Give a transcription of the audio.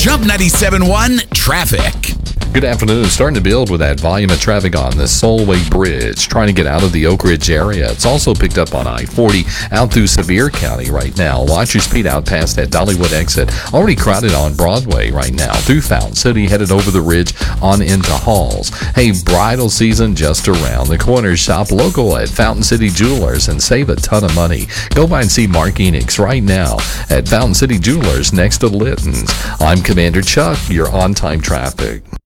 Jump 97.1 Traffic. Good afternoon. Starting to build with that volume of traffic on the Solway Bridge, trying to get out of the Oak Ridge area. It's also picked up on I-40 out through Sevier County right now. Watch your speed out past that Dollywood exit. Already crowded on Broadway right now through Fountain City, headed over the ridge on into Halls. Hey, bridal season just around the corner. Shop local at Fountain City Jewelers and save a ton of money. Go by and see Mark Enix right now at Fountain City Jewelers next to Litton's. I'm Commander Chuck, your on-time traffic.